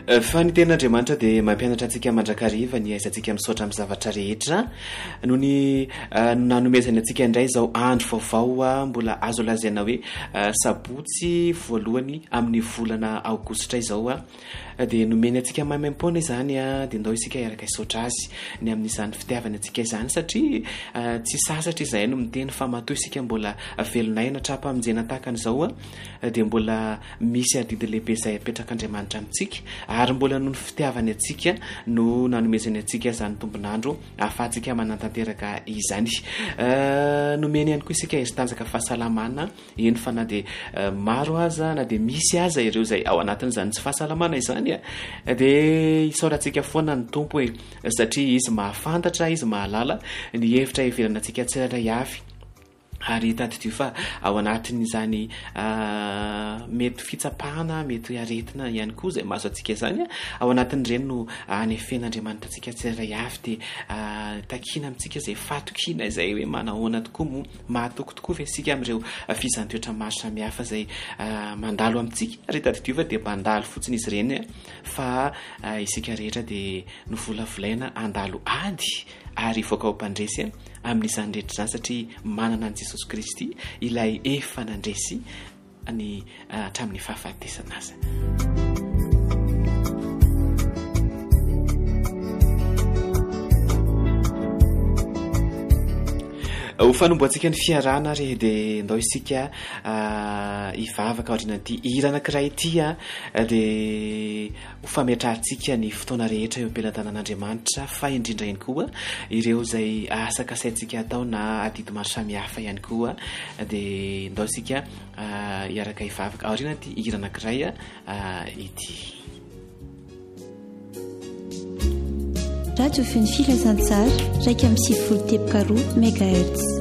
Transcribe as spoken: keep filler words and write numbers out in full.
fa ny ten'andriamanitra dia mampianatra antsika mandrakariva ny aizantsika misaotra amin'ny zavatra rehetra noho ny nanomezany antsika indray izao andro vaovao a mbola azo lazaina hoe sabotsy voalohany amin'ny volana aogositra izao a dia nomeny antsika maimaimpona izany a dia ndao isika iaraka isaotra azy ny amin'izany fitiavany antsika izany satria tsy sasatra izay no miteny fa matoa isika mbola velonaina trapamonjena tahakan'izao a dia mbola misy adidy lehibe izay apetraka amitsika ary mbola noho ny fitiavany antsika no nanomezany antsika izany tombonandro ahafahantsika manantanteraka izany nomeny ihany koa isika izy tanjaka fahasalamana eny fa na dia maro aza na dia misy aza ireo izay ao anatin'izany tsy fahasalamana izany a dia isaorantsika foana ny tompo hoe satria izy mahafantatra izy mahalala ny hevitra ivelana antsika tsirairay avy ary tadidio fa ao anatin'izany mety fitsapahana mety aretina ihany koa izay mahazo antsika izany ao anatin'ireny no anefen'andriamanitra antsika tsirairay avy dia takina amintsika izay fatokina izay hoe manahoana tokoa mo mahatoky tokoa fa isika amin'ireo fizantoetra maro samihafa izay mandalo amintsika ary tadidio fa dia mandalo fotsiny izy ireny fa isika rehetra dia novolavolaina andalo ady ary voaka ho mpandresy amin'izany rehetra izany satria manana an' jesosy kristy ilay efa nandresy ny hatramin'ny fahafatesana azy ho fanomboantsika ny fiarana re dia ndao isika hivavaka aorianan'ity hira anankiray ity a dia ho fametrahantsika ny fotoana rehetra eo am-pelantanan'andriamanitra fa indrindra ihany koa ireo izay asakasaintsika atao na adidy maro samihafa ihany koa dia ndao isika hiaraka hivavaka aorianan'ity hira anankiray a ity Radio Feny Filazantsara raika amin'ny sivifolo teboka roa megahertz.